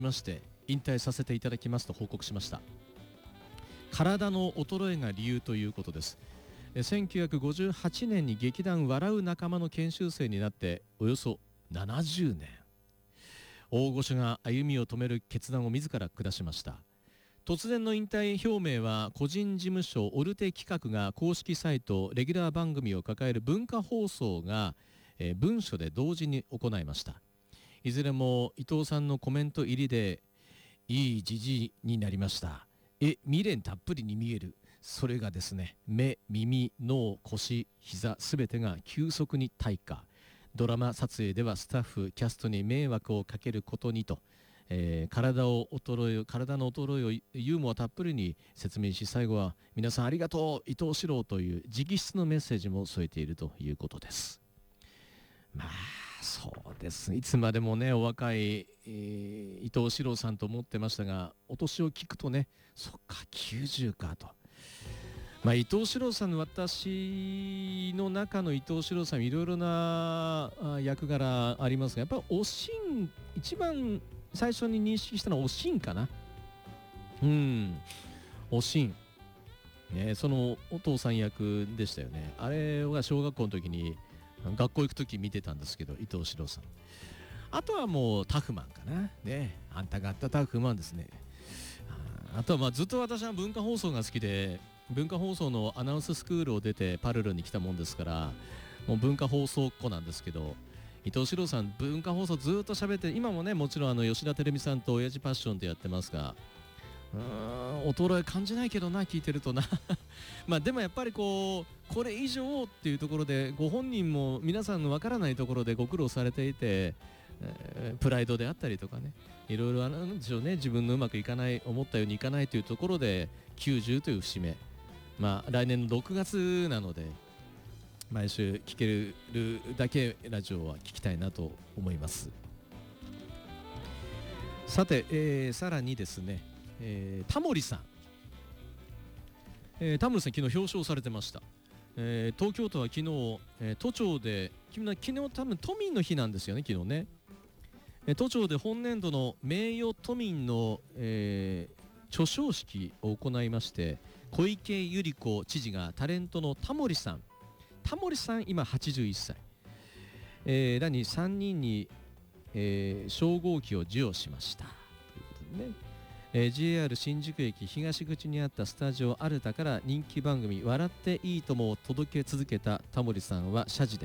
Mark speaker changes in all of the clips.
Speaker 1: まして引退させていただきますと報告しました。体の衰えが理由ということです。1958年に劇団笑う仲間の研修生になっておよそ70年、大御所が歩みを止める決断を自ら下しました。突然の引退表明は個人事務所オルテ企画が公式サイトレギュラー番組を抱える文化放送が文書で同時に行いました。いずれも伊藤さんのコメント入りで、いいじじいになりました、未練たっぷりに見える、それがですね、目、耳、脳、腰、膝すべてが急速に退化、ドラマ撮影ではスタッフキャストに迷惑をかけることにと、体の衰えをユーモアたっぷりに説明し、最後は皆さんありがとう伊藤四郎という直筆のメッセージも添えているということです。まあそうです、いつまでもねお若い、伊藤四郎さんと思ってましたが、お年を聞くとね、そっか90かと。伊藤四郎さんの、私の中の伊藤四郎さん、いろいろな役柄ありますが、やっぱりおしん、一番最初に認識したのはおしんかな。おしん、ね、そのお父さん役でしたよね。あれは小学校の時に学校行く時見てたんですけど、伊藤四郎さん。あとはもうタフマンかなね、あんたがあったタフマンですね。あとはずっと私は文化放送が好きで、文化放送のアナウンススクールを出てパルルに来たもんですから、もう文化放送っ子なんですけど、伊藤四郎さん文化放送ずっと喋って、今もねもちろん吉田照美さんと親父パッションってやってますが、衰え感じないけどな、聞いてるとなでもやっぱりこれ以上っていうところで、ご本人も皆さんのわからないところでご苦労されていて、プライドであったりとかね、いろいろあるんでしょうね。自分のうまくいかない、思ったようにいかないというところで90という節目、来年の6月なので、毎週聞けるだけラジオは聞きたいなと思います。さて、さらにですね、タモリさん、タモリさん昨日表彰されてました。東京都は昨日、都庁で昨日多分都民の日なんですよね、昨日ね。都庁で本年度の名誉都民の、著賞式を行いまして、小池百合子知事がタレントのタモリさん今81歳、らに3人に、称号旗を授与しましたということでね。JR 新宿駅東口にあったスタジオアルタから人気番組笑っていいともを届け続けたタモリさんは謝辞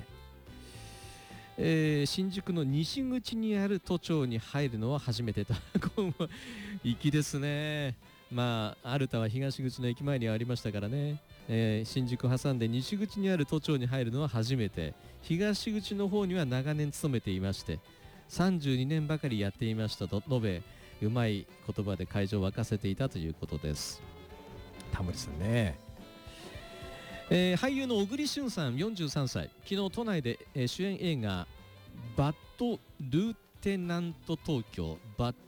Speaker 1: で、新宿の西口にある都庁に入るのは初めてと粋ですね。アルタは東口の駅前にありましたからね、新宿挟んで西口にある都庁に入るのは初めて、東口の方には長年勤めていまして、32年ばかりやっていましたと述べ、うまい言葉で会場を沸かせていたということです。タモリさんね。俳優の小栗旬さん43歳、昨日都内で、主演映画バッド・ルーテナント東京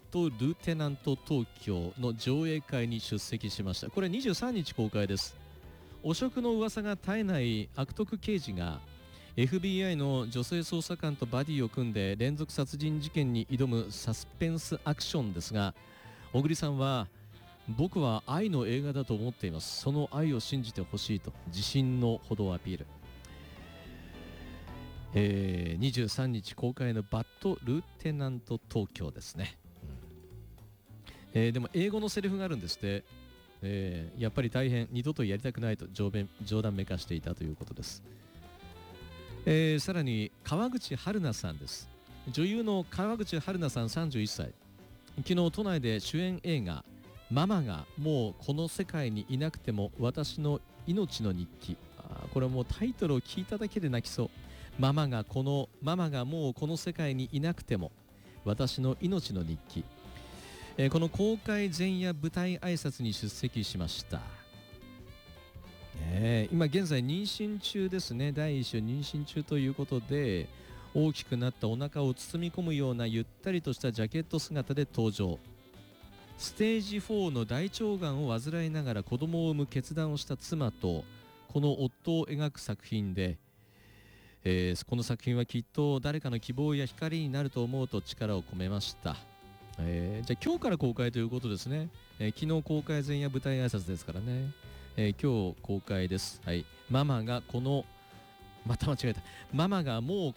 Speaker 1: の上映会に出席しました。これ23日公開です。汚職の噂が絶えない悪徳刑事が FBI の女性捜査官とバディを組んで連続殺人事件に挑むサスペンスアクションですが、小栗さんは、僕は愛の映画だと思っています、その愛を信じてほしいと自信のほどをアピール。23日公開のバッド・ルーテナント東京ですね。でも英語のセリフがあるんですって、やっぱり大変、二度とやりたくないと冗談めかしていたということです。さらに川口春奈さんです。女優の川口春奈さん31歳、昨日都内で主演映画ママがもうこの世界にいなくても私の命の日記、これはもうタイトルを聞いただけで泣きそう。ママがもうこの世界にいなくても私の命の日記、この公開前夜舞台挨拶に出席しました。今現在妊娠中ですね。第1子妊娠中ということで、大きくなったお腹を包み込むようなゆったりとしたジャケット姿で登場。ステージ4の大腸がんを患いながら子供を産む決断をした妻とこの夫を描く作品で、この作品はきっと誰かの希望や光になると思うと力を込めました。 じゃあ今日から公開ということですね。昨日公開前夜舞台挨拶ですからね。今日公開です。はい。ママがまた間違えた。ママがもう